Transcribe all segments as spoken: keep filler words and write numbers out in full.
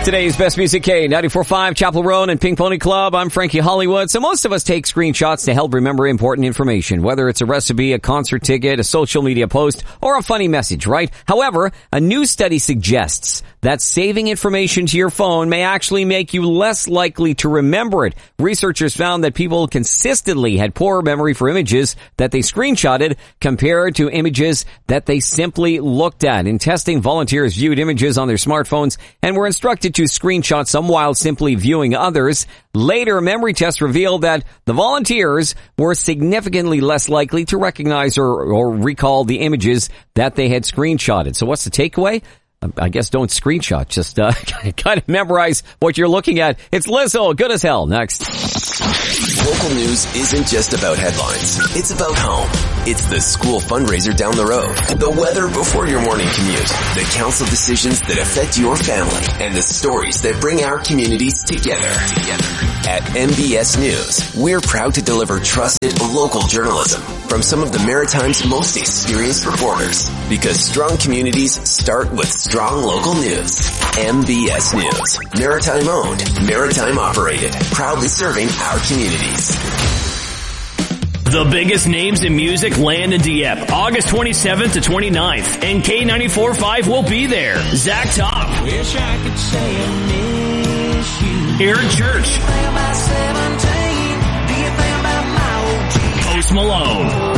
Today's Best Music K, ninety-four point five Chapel Road and Pink Pony Club. I'm Frankie Hollywood. So most of us take screenshots to help remember important information, whether it's a recipe, a concert ticket, a social media post, or a funny message, right? However, a new study suggests that saving information to your phone may actually make you less likely to remember it. Researchers found that people consistently had poorer memory for images that they screenshotted compared to images that they simply looked at. In testing, volunteers viewed images on their smartphones and were instructed to screenshot some while simply viewing others. Later, memory tests revealed that the volunteers were significantly less likely to recognize or, or recall the images that they had screenshotted. So what's the takeaway? I guess don't screenshot. Just uh, kind of memorize what you're looking at. It's Lizzo, good as hell. Next. Local news isn't just about headlines. It's about home. It's the school fundraiser down the road, the weather before your morning commute, the council decisions that affect your family, and the stories that bring our communities together. Together. At M B S News, we're proud to deliver trusted local journalism from some of the Maritime's most experienced reporters. Because strong communities start with strong local news. M B S News. Maritime owned, Maritime operated. Proudly serving our communities. The biggest names in music land in Dieppe, August twenty-seventh to twenty-ninth, and K ninety-four point five will be there. Zach Top, Wish I could say I miss you. Aaron Church, Post Malone.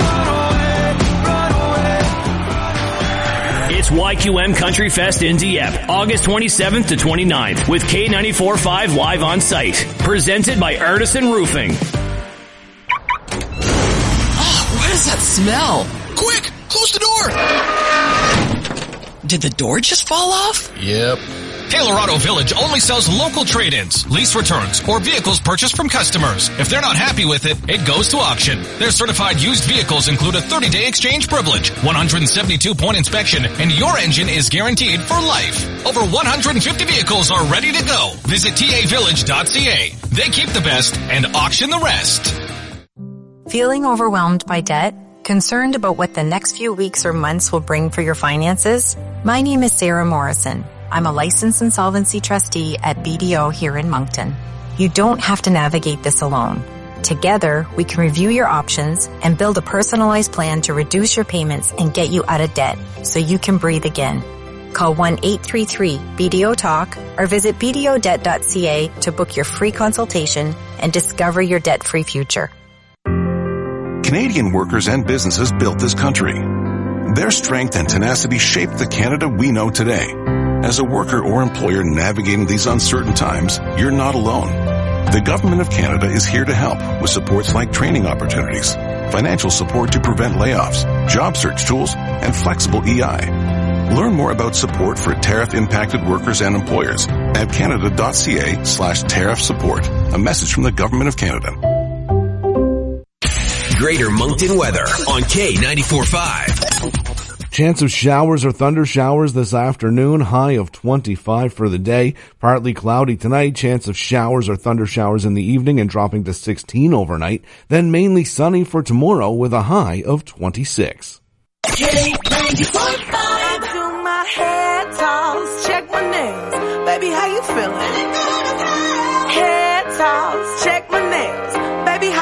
It's Y Q M Country Fest in Dieppe, August twenty-seventh to twenty-ninth, with K ninety-four point five live on site. Presented by Artisan Roofing. What is that smell? Quick! Close the door! Did the door just fall off? Yep. Taylor Auto Village only sells local trade-ins, lease returns, or vehicles purchased from customers. If they're not happy with it, it goes to auction. Their certified used vehicles include a thirty-day exchange privilege, one hundred seventy-two point inspection, and your engine is guaranteed for life. Over one hundred fifty vehicles are ready to go. Visit T A village dot C A. They keep the best and auction the rest. Feeling overwhelmed by debt? Concerned about what the next few weeks or months will bring for your finances? My name is Sarah Morrison. I'm a licensed insolvency trustee at B D O here in Moncton. You don't have to navigate this alone. Together, we can review your options and build a personalized plan to reduce your payments and get you out of debt so you can breathe again. Call one eight three three B D O talk or visit B D O debt dot C A to book your free consultation and discover your debt-free future. Canadian workers and businesses built this country. Their strength and tenacity shaped the Canada we know today. As a worker or employer navigating these uncertain times, you're not alone. The Government of Canada is here to help with supports like training opportunities, financial support to prevent layoffs, job search tools, and flexible E I. Learn more about support for tariff-impacted workers and employers at canada dot C A slash tariff support. A message from the Government of Canada. Greater Moncton weather on K ninety-four point five. Chance of showers or thunder showers this afternoon, high of twenty-five for the day. Partly cloudy tonight, chance of showers or thunder showers in the evening and dropping to sixteen overnight. Then mainly sunny for tomorrow with a high of twenty-six. K ninety-four point five. Do my hair toss, check my nails. Baby, how you feeling?